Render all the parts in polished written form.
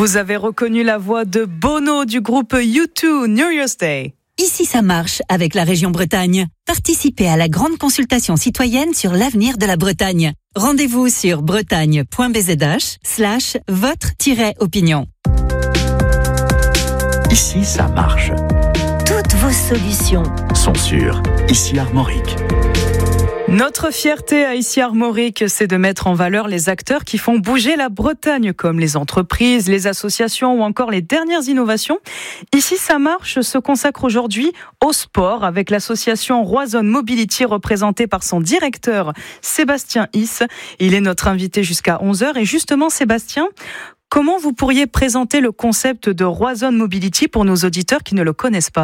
Vous avez reconnu la voix de Bono du groupe U2, New Year's Day. Ici ça marche avec la région Bretagne. Participez à la grande consultation citoyenne sur l'avenir de la Bretagne. Rendez-vous sur bretagne.bzh/votre-opinion. Ici ça marche. Toutes vos solutions Sont sur Ici Armorique. Notre fierté à Ici Armorique, c'est de mettre en valeur les acteurs qui font bouger la Bretagne, comme les entreprises, les associations ou encore les dernières innovations. Ici ça marche se consacre aujourd'hui au sport avec l'association Roazhon Mobility représentée par son directeur Sébastien Is. Il est notre invité jusqu'à 11h et justement Sébastien, comment vous pourriez présenter le concept de Roazhon Mobility pour nos auditeurs qui ne le connaissent pas ?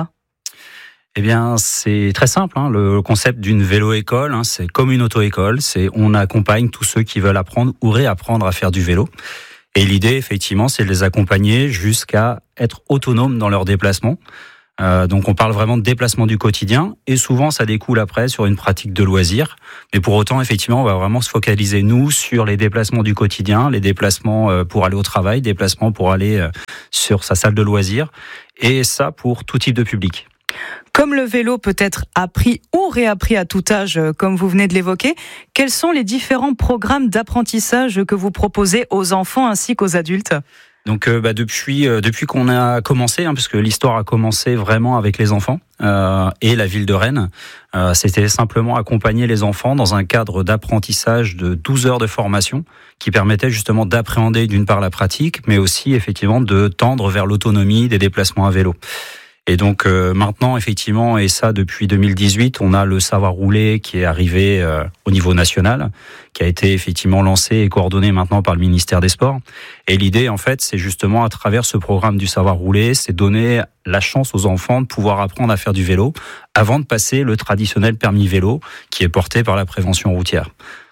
Eh bien, c'est très simple. Le concept d'une vélo-école, c'est comme une auto-école. On accompagne tous ceux qui veulent apprendre ou réapprendre à faire du vélo. Et l'idée, effectivement, c'est de les accompagner jusqu'à être autonomes dans leurs déplacements. Donc, on parle vraiment de déplacement du quotidien. Et souvent, ça découle après sur une pratique de loisir. Mais pour autant, effectivement, on va vraiment se focaliser, nous, sur les déplacements du quotidien, les déplacements pour aller au travail, déplacements pour aller sur sa salle de loisirs. Et ça, pour tout type de public. Comme le vélo peut être appris ou réappris à tout âge, comme vous venez de l'évoquer, quels sont les différents programmes d'apprentissage que vous proposez aux enfants ainsi qu'aux adultes ? Donc depuis qu'on a commencé, parce que l'histoire a commencé vraiment avec les enfants et la ville de Rennes, c'était simplement accompagner les enfants dans un cadre d'apprentissage de 12 heures de formation qui permettait justement d'appréhender d'une part la pratique, mais aussi effectivement de tendre vers l'autonomie des déplacements à vélo. Et donc maintenant, effectivement, et ça depuis 2018, on a le savoir rouler qui est arrivé au niveau national, qui a été effectivement lancé et coordonné maintenant par le ministère des Sports. Et l'idée, en fait, c'est justement à travers ce programme du savoir rouler, c'est donner la chance aux enfants de pouvoir apprendre à faire du vélo avant de passer le traditionnel permis vélo qui est porté par la prévention routière.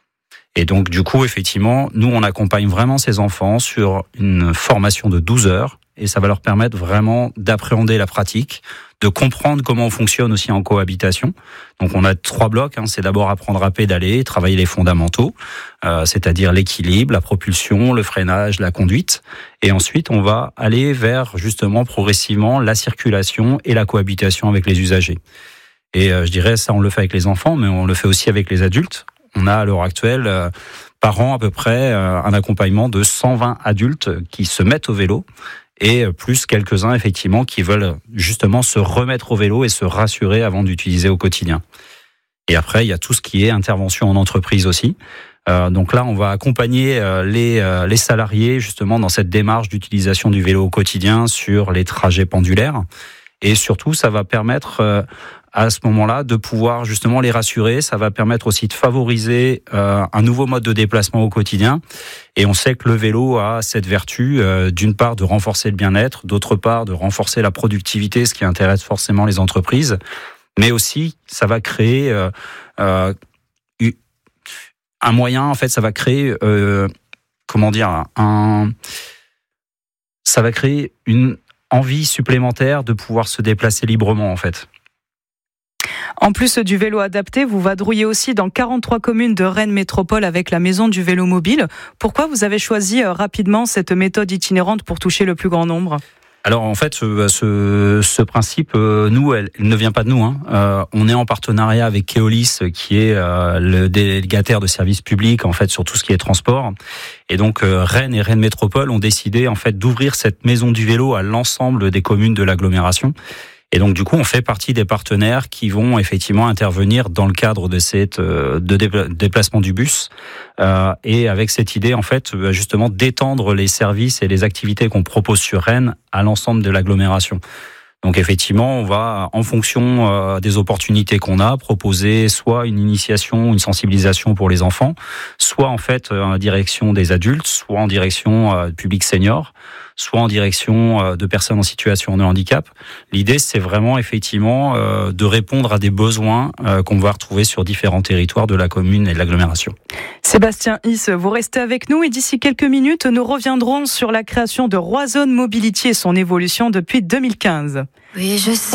Et donc, du coup, effectivement, nous, on accompagne vraiment ces enfants sur une formation de 12 heures et ça va leur permettre vraiment d'appréhender la pratique, de comprendre comment on fonctionne aussi en cohabitation. Donc, on a 3 blocs. C'est d'abord apprendre à pédaler, travailler les fondamentaux, c'est-à-dire l'équilibre, la propulsion, le freinage, la conduite. Et ensuite, on va aller vers, justement, progressivement, la circulation et la cohabitation avec les usagers. Et je dirais, ça, on le fait avec les enfants, mais on le fait aussi avec les adultes. On a à l'heure actuelle, par an à peu près, un accompagnement de 120 adultes qui se mettent au vélo et plus quelques-uns effectivement qui veulent justement se remettre au vélo et se rassurer avant d'utiliser au quotidien. Et après, il y a tout ce qui est intervention en entreprise aussi. Donc là, on va accompagner les salariés justement dans cette démarche d'utilisation du vélo au quotidien sur les trajets pendulaires. Et surtout, ça va permettre à ce moment-là de pouvoir justement les rassurer. Ça va permettre aussi de favoriser un nouveau mode de déplacement au quotidien. Et on sait que le vélo a cette vertu, d'une part, de renforcer le bien-être, d'autre part, de renforcer la productivité, ce qui intéresse forcément les entreprises. Mais aussi, ça va créer un moyen, en fait, ça va créer, ça va créer une envie supplémentaire de pouvoir se déplacer librement, en fait. En plus du vélo adapté, vous vadrouillez aussi dans 43 communes de Rennes Métropole avec la Maison du Vélo Mobile. Pourquoi vous avez choisi rapidement cette méthode itinérante pour toucher le plus grand nombre ? Alors en fait, ce principe, nous, elle ne vient pas de nous. On est en partenariat avec Keolis, qui est le délégataire de services publics en fait sur tout ce qui est transport. Et donc Rennes et Rennes Métropole ont décidé en fait d'ouvrir cette maison du vélo à l'ensemble des communes de l'agglomération. Et donc du coup, on fait partie des partenaires qui vont effectivement intervenir dans le cadre de cette déplacement du bus et avec cette idée en fait justement d'étendre les services et les activités qu'on propose sur Rennes à l'ensemble de l'agglomération. Donc effectivement, on va, en fonction des opportunités qu'on a, proposer soit une initiation, une sensibilisation pour les enfants, soit en fait en direction des adultes, soit en direction public senior, soit en direction de personnes en situation de handicap. L'idée, c'est vraiment effectivement de répondre à des besoins qu'on va retrouver sur différents territoires de la commune et de l'agglomération. Sébastien Is, vous restez avec nous et d'ici quelques minutes, nous reviendrons sur la création de Roazhon Mobility et son évolution depuis 2015. Oui, je sais.